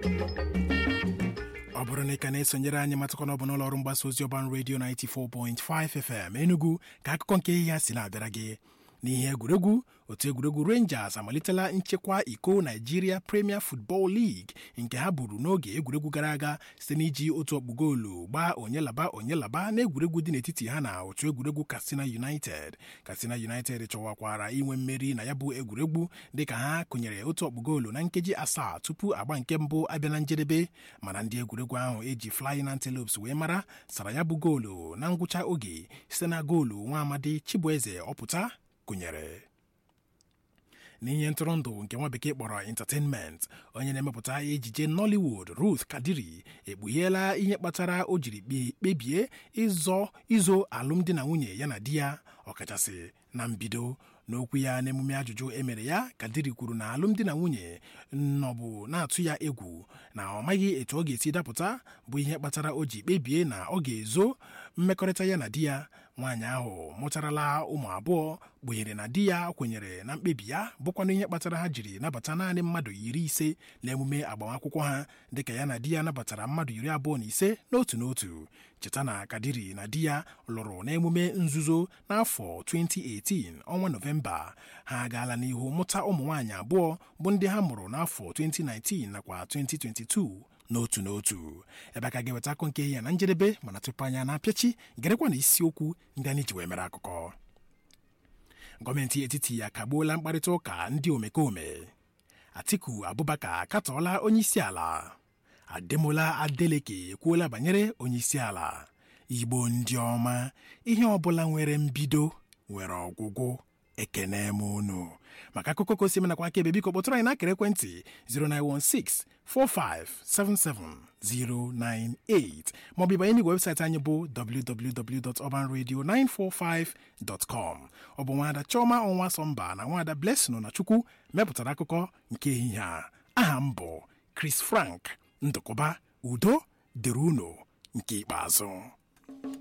ọ bụrụ na ị ka na-esonyere anyị matakwa na ọ bụ n'ụlọ ọrụ mgbasa ozi Urban Radio 94.5 FM Enugu ka akụkọ nke ihe ya si na-abịara gị. N'ihe egwuregwu, otu egwuregwu Rangers amalitela nchekwa iko Nigeria Premier Football League nke ha buru n'oge egwuregwu gara aga site n'iji otu ọkpụ goolu gbaa onyelaba n'egwuregwu dị n'etiti ha na otu egwuregwu Katsina United. Katsina United chọwakwara inwe mmeri na ya bụ egwuregwu dịka ha kụnyere otu ọkpụ goolu na nkeji 7 tupu agba nke mbụ abịa na njedebe, mana ndị egwuregwu ahụ eji Flying Antelopes wee mara sara ya bụ goolu na ngwụcha oge site na goolu nwa amadi Chibueze ọpụta kụnyere. N'ihe ntụrụndụ nke nwa bekee kpọrọ entertainment, onye na-emepụta ejije Nollywood Ruth Kadiri ekpugheela ihe kpatara o jiri kpebie izo alụmdi na nwunye ya na di ya, ọkachasị na mbido. N'okwu ya n'emume ajụjụ emere ya, Kadiri kwuru na alụmdi na nwunye nọbụ na-atụ ya egwu na ọ maghị etu ọ ga-esi dapụta bụ ihe kpatara o ji kpebie na ọ ga-ezo mmekọrịta ya na di ya. Nwaanyị ahụ mụtarala ụmụ abụọ kwenyere na di ya kwenyere na mkpebi ya, bụkwana ihe kpatara ha jiri nabata naanị mmadụ 50 n'emume agbamakwụkwọ ha, dịka ya na di ya nabatara mmadụ 25 n'otu n'otu. Cheta na Kadiri na di ya lụrụ n'emume nzuzo n'afọ 2018 ọnwa Nọvemba. Ha agaala n'ihu mụta ụmụ nwaanyị abụọ bụ ndị ha mụrụ n'afọ 2019 nakwa 2022 n'otu n'otu. Ebe aka ga-eweta akụ nke ya na njedebe, mana tupu anya na-apịachi gerekwa na isiokwu ndị anyị ji wee mere akụkọ. Gọọmenti etiti akagbuola mkparịta ụka ndị omekome. Atiku Abubakar katọọla onyeisiala. Ademola Adeleke ekwuola banyere onyeisiala. Igbo ndị ọma, ihe ọbụla nwere mbido nwere ọgwụgwụ. Ekene m unu. Maka akụkọ kosi menakwa aka ebe, biko kpọtụrụ anyị n'akara ekwentị 09164577098 maọbụ ịbanye n'igwe webụsaịtị anyị bụ www.urbanradio945.com. Ọ bụ nwaada Chioma Ọnwa Sọmba na nwaada Blessing na Chukwu mepụtara akụkọ nke ehihie a. Aha m bụ Chris Frank Ndụkọba. Udo dịrị unu nke ikpeazụ.